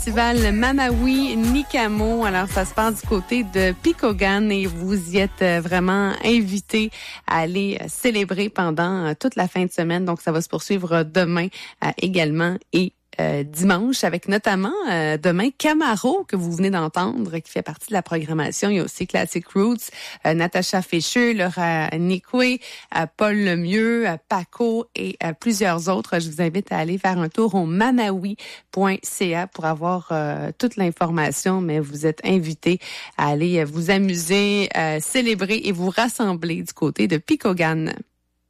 Festival Mamawi Nikamo. Alors, ça se passe du côté de Picogan et vous y êtes vraiment invités à aller célébrer pendant toute la fin de semaine. Donc, ça va se poursuivre demain également et dimanche, avec notamment demain Camaro, que vous venez d'entendre, qui fait partie de la programmation. Il y a aussi Classic Roots, Natacha Fischer, Laura Nicoué, Paul Lemieux, Paco et plusieurs autres. Je vous invite à aller faire un tour au mamawi.ca pour avoir toute l'information, mais vous êtes invités à aller vous amuser, célébrer et vous rassembler du côté de Picogan.